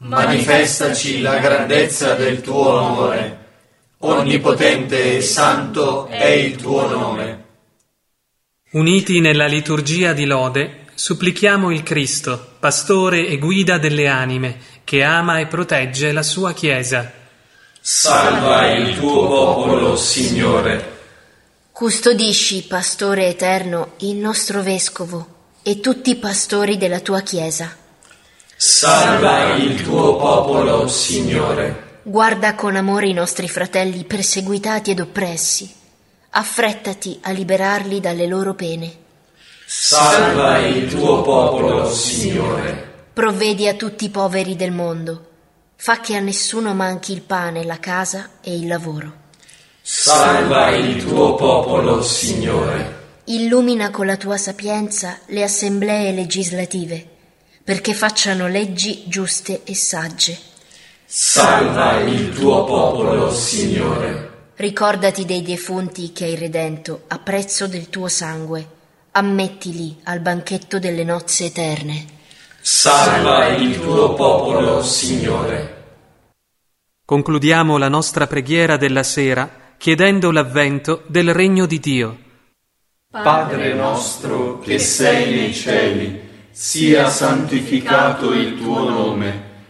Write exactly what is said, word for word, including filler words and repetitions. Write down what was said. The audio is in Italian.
manifestaci la grandezza del tuo amore. Onnipotente e santo è il tuo nome. Uniti nella liturgia di lode, supplichiamo il Cristo, pastore e guida delle anime, che ama e protegge la sua Chiesa. Salva il tuo popolo, Signore. Custodisci, pastore eterno, il nostro vescovo e tutti i pastori della tua Chiesa. Salva il tuo popolo, Signore. Guarda con amore i nostri fratelli perseguitati ed oppressi. Affrettati a liberarli dalle loro pene. Salva il tuo popolo, Signore. Provvedi a tutti i poveri del mondo. Fa che a nessuno manchi il pane, la casa e il lavoro. Salva il tuo popolo, Signore. Illumina con la tua sapienza le assemblee legislative, perché facciano leggi giuste e sagge. Salva il tuo popolo, Signore. Ricordati dei defunti che hai redento a prezzo del tuo sangue. Ammettili al banchetto delle nozze eterne. Salva il tuo popolo, Signore. Concludiamo la nostra preghiera della sera chiedendo l'avvento del regno di Dio. Padre nostro che sei nei cieli, sia santificato il tuo nome.